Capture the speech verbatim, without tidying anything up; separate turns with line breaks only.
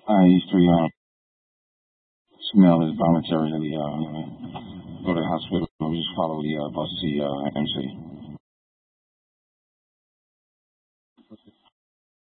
I used to uh, smell it voluntarily. Uh, go to the hospital. Just follow the uh, bus to uh, M C.